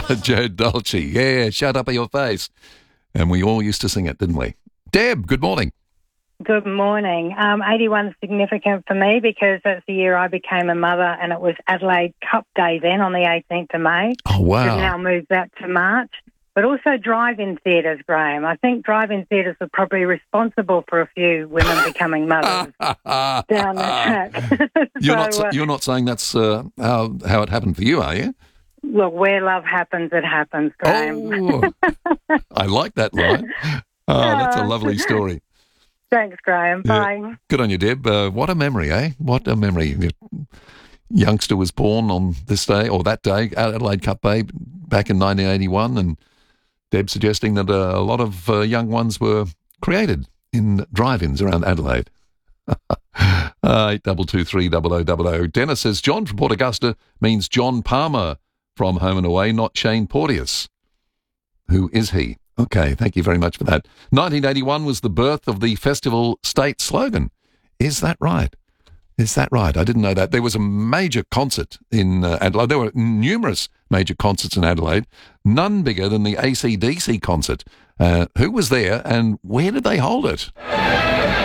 Joe Dolce. Yeah, shut up your face. And we all used to sing it, didn't we? Deb, good morning. Good morning. 81 is significant for me because that's the year I became a mother, and it was Adelaide Cup Day then on the 18th of May. Oh, wow. We've now moved that to March. But also drive-in theatres, Graham. I think drive-in theatres are probably responsible for a few women becoming mothers down the track. You're not saying that's how it happened for you, are you? Look, where love happens, it happens, Graham. Oh, I like that line. Oh, that's a lovely story. Thanks, Graham. Yeah. Bye. Good on you, Deb. What a memory, eh? What a memory. Your youngster was born on this day, or that day, Adelaide Cup Day, back in 1981, and Deb suggesting that a lot of young ones were created in drive-ins around Adelaide. 82230000. Dennis says, John from Port Augusta means John Palmer from Home and Away, not Shane Porteous. Who is he? Okay, thank you very much for that. 1981 was the birth of the festival state slogan. Is that right? Is that right? I didn't know that. There was a major concert in Adelaide. There were numerous major concerts in Adelaide, none bigger than the AC/DC concert. Who was there and where did they hold it?